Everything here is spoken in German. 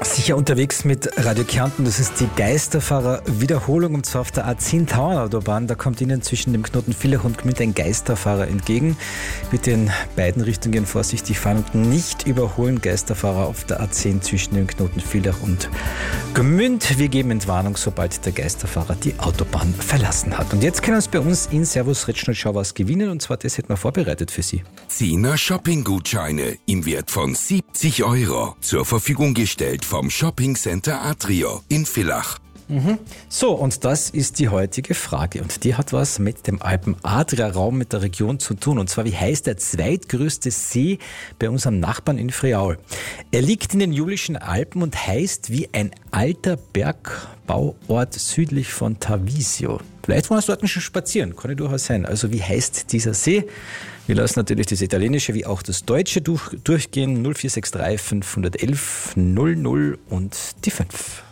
Sicher unterwegs mit Radio Kärnten. Das ist die Geisterfahrer-Wiederholung, und zwar auf der A10-Tauernautobahn. Da kommt Ihnen zwischen dem Knoten Villach und Gmünd ein Geisterfahrer entgegen. Bitte in beiden Richtungen vorsichtig fahren und nicht überholen. Geisterfahrer auf der A10 zwischen dem Knoten Villach und Gmünd. Wir geben Entwarnung, sobald der Geisterfahrer die Autobahn verlassen hat. Und jetzt können Sie bei uns in Servus Retschnitschau was gewinnen, und zwar das hätten wir vorbereitet für Sie. 10er Shopping-Gutscheine im Wert von 70 € zur Verfügung gestellt vom Shopping Center Atrio in Villach. So, und das ist die heutige Frage, und die hat was mit dem Alpen-Adria-Raum, mit der Region zu tun. Und zwar, wie heißt der zweitgrößte See bei unserem Nachbarn in Friaul? Er liegt in den Julischen Alpen und heißt wie ein alter Bergbauort südlich von Tarvisio. Vielleicht wollen Sie dort schon spazieren, kann ja durchaus sein. Also wie heißt dieser See? Wir lassen natürlich das Italienische wie auch das Deutsche durchgehen. 0463 511 00 und die 5.